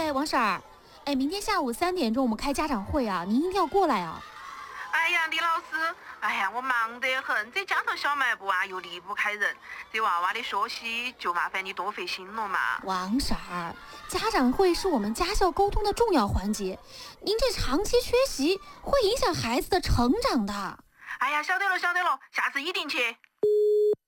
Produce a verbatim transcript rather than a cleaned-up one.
哎，王婶儿，哎，明天下午三点钟我们开家长会啊，您一定要过来啊。 哎呀，李老师，哎呀，我忙得很，这家头小卖部啊又离不开人，这娃娃的学习就麻烦你多费心了嘛。 王婶儿，家长会是我们家校沟通的重要环节，您这长期缺席会影响孩子的成长的。 哎呀，晓得了晓得了，下次一定去。